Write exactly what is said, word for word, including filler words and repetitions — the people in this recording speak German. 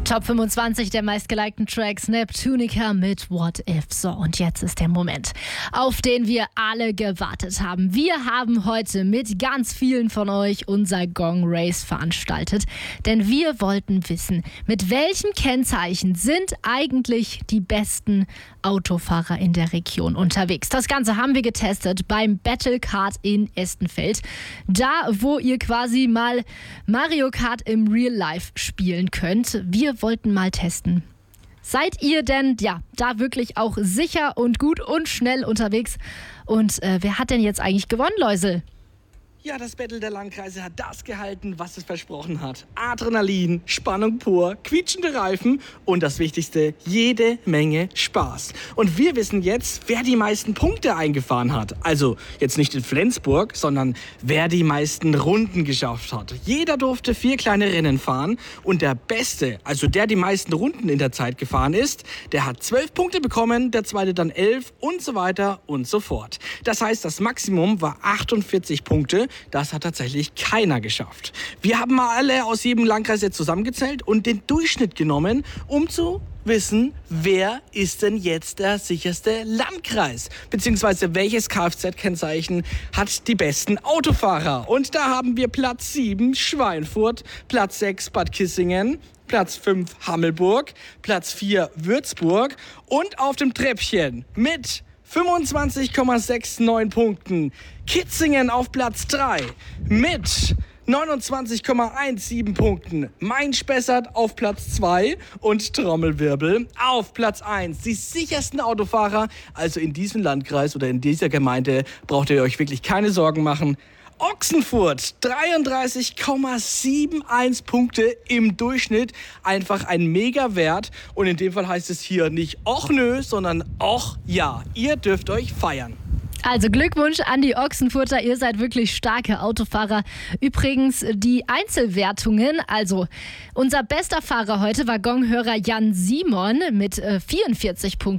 Top fünfundzwanzig der meistgelikten Tracks, Neptunica mit What If. So, und jetzt ist der Moment, auf den wir alle gewartet haben. Wir haben heute mit ganz vielen von euch unser Gong Race veranstaltet, denn wir wollten wissen, mit welchen Kennzeichen sind eigentlich die besten Autofahrer in der Region unterwegs. Das Ganze haben wir getestet beim Battle Kart in Estenfeld. Da, wo ihr quasi mal Mario Kart im Real Life spielen könnt. Wir wollten mal testen. Seid ihr denn, ja, da wirklich auch sicher und gut und schnell unterwegs? Und äh, wer hat denn jetzt eigentlich gewonnen, Läusel? Ja, das Battle der Landkreise hat das gehalten, was es versprochen hat. Adrenalin, Spannung pur, quietschende Reifen und das Wichtigste, jede Menge Spaß. Und wir wissen jetzt, wer die meisten Punkte eingefahren hat. Also jetzt nicht in Flensburg, sondern wer die meisten Runden geschafft hat. Jeder durfte vier kleine Rennen fahren und der Beste, also der die meisten Runden in der Zeit gefahren ist, der hat zwölf Punkte bekommen, der Zweite dann elf und so weiter und so fort. Das heißt, das Maximum war achtundvierzig Punkte. Das hat tatsächlich keiner geschafft. Wir haben mal alle aus jedem Landkreis jetzt zusammengezählt und den Durchschnitt genommen, um zu wissen, wer ist denn jetzt der sicherste Landkreis? Beziehungsweise welches Kfz-Kennzeichen hat die besten Autofahrer? Und da haben wir Platz sieben Schweinfurt, Platz sechs Bad Kissingen, Platz fünf Hammelburg, Platz vier Würzburg und auf dem Treppchen mit fünfundzwanzig Komma neunundsechzig Punkten. Kitzingen auf Platz drei mit neunundzwanzig Komma siebzehn Punkten. Main-Spessart auf Platz zwei und Trommelwirbel auf Platz eins. Die sichersten Autofahrer, also in diesem Landkreis oder in dieser Gemeinde, braucht ihr euch wirklich keine Sorgen machen. Ochsenfurt, dreiunddreißig Komma einundsiebzig Punkte im Durchschnitt. Einfach ein Mega-Wert. Und in dem Fall heißt es hier nicht och nö, sondern och ja. Ihr dürft euch feiern. Also Glückwunsch an die Ochsenfurter, ihr seid wirklich starke Autofahrer. Übrigens die Einzelwertungen, also unser bester Fahrer heute war Gonghörer Jan Simon mit äh, vierundvierzig Punkten.